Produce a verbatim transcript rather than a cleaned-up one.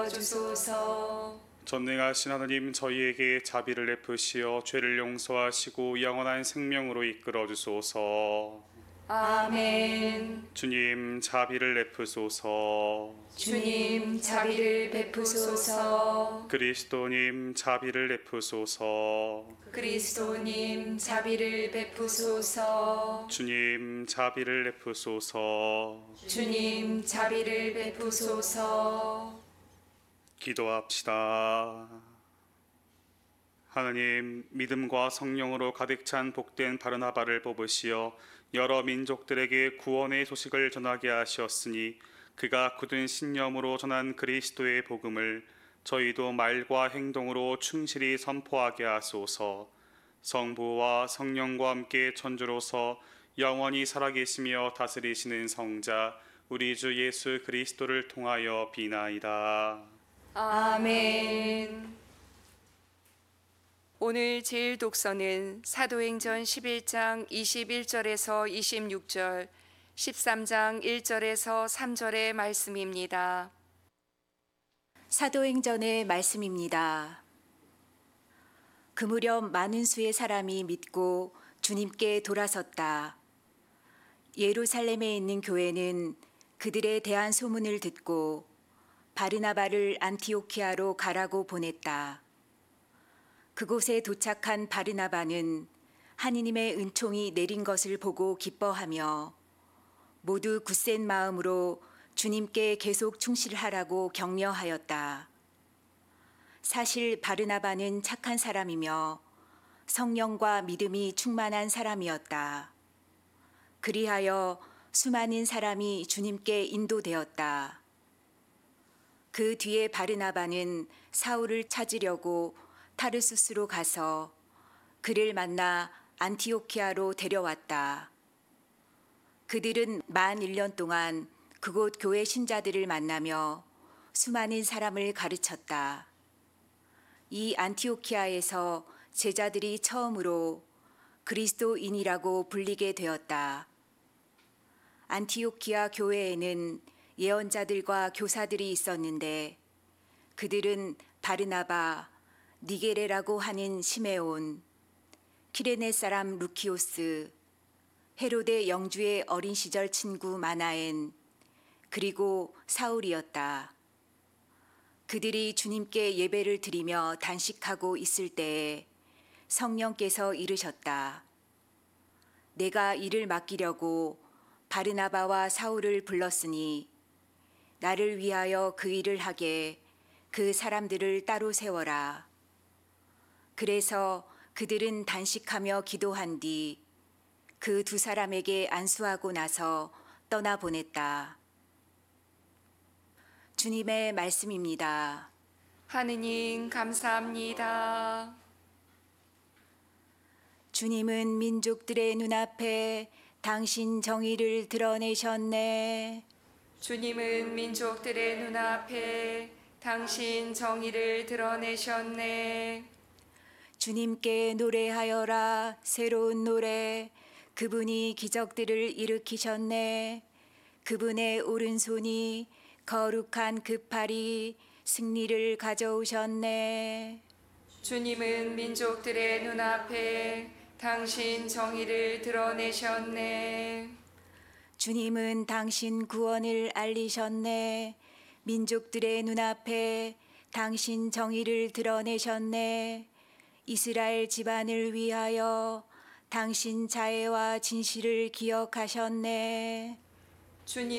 주소서. 전능하신 하나님, 저희에게 자비를 베푸시어 죄를 용서하시고 영원한 생명으로 이끌어 주소서. 아멘. 주님, 자비를 베푸소서. 주님, 자비를 베푸소서. 그리스도님, 자비를 베푸소서. 그리스도님, 자비를 베푸소서. 주님, 자비를 베푸소서. 주님, 자비를 베푸소서. 기도합시다. 하나님, 믿음과 성령으로 가득 찬 복된 바르나바를 뽑으시어 여러 민족들에게 구원의 소식을 전하게 하셨으니 그가 굳은 신념으로 전한 그리스도의 복음을 저희도 말과 행동으로 충실히 선포하게 하소서. 성부와 성령과 함께 천주로서 영원히 살아계시며 다스리시는 성자 우리 주 예수 그리스도를 통하여 비나이다. 아멘. 오늘 제일 독서는 사도행전 십일 장 이십일 절에서 이십육 절, 십삼 장 일 절에서 삼 절의 말씀입니다. 사도행전의 말씀입니다. 그 무렵 많은 수의 사람이 믿고 주님께 돌아섰다. 예루살렘에 있는 교회는 그들에 대한 소문을 듣고 바르나바를 안티오키아로 가라고 보냈다. 그곳에 도착한 바르나바는 하느님의 은총이 내린 것을 보고 기뻐하며 모두 굳센 마음으로 주님께 계속 충실하라고 격려하였다. 사실 바르나바는 착한 사람이며 성령과 믿음이 충만한 사람이었다. 그리하여 수많은 사람이 주님께 인도되었다. 그 뒤에 바르나바는 사울을 찾으려고 타르수스로 가서 그를 만나 안티오키아로 데려왔다. 그들은 만 일 년 동안 그곳 교회 신자들을 만나며 수많은 사람을 가르쳤다. 이 안티오키아에서 제자들이 처음으로 그리스도인이라고 불리게 되었다. 안티오키아 교회에는 예언자들과 교사들이 있었는데 그들은 바르나바, 니게레라고 하는 시메온, 키레네 사람 루키오스, 헤로데 영주의 어린 시절 친구 마나엔, 그리고 사울이었다. 그들이 주님께 예배를 드리며 단식하고 있을 때에 성령께서 이르셨다. 내가 이를 맡기려고 바르나바와 사울을 불렀으니 나를 위하여 그 일을 하게 그 사람들을 따로 세워라. 그래서 그들은 단식하며 기도한 뒤 그 두 사람에게 안수하고 나서 떠나보냈다. 주님의 말씀입니다. 하느님 감사합니다. 주님은 민족들의 눈앞에 당신 정의를 드러내셨네. 주님은 민족들의 눈앞에 당신 정의를 드러내셨네. 주님께 노래하여라. 새로운 노래. 그분이 기적들을 일으키셨네. 그분의 오른손이 거룩한 그 팔이 승리를 가져오셨네. 주님은 민족들의 눈앞에 당신 정의를 드러내셨네. 주님은 당신 구원을 알리셨네. 민족들의 눈앞에 당신 정의를 드러내셨네. 이스라엘 집안을 위하여 당신 자애와 진실을 기억하셨네. 주님